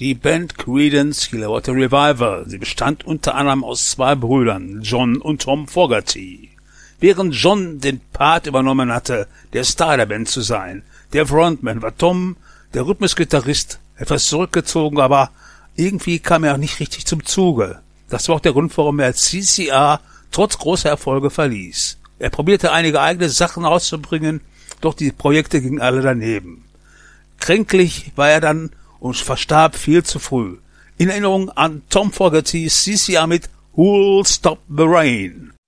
Die Band Creedence Clearwater Revival. Sie bestand unter anderem aus zwei Brüdern, John und Tom Fogerty. Während John den Part übernommen hatte, der Star der Band zu sein, der Frontman, war Tom, der Rhythmusgitarrist, etwas zurückgezogen, aber irgendwie kam er auch nicht richtig zum Zuge. Das war auch der Grund, warum er CCR trotz großer Erfolge verließ. Er probierte einige eigene Sachen rauszubringen, doch die Projekte gingen alle daneben. Kränklich war er dann und verstarb viel zu früh. In Erinnerung an Tom Fogerty, CCR mit Who'll Stop the Rain.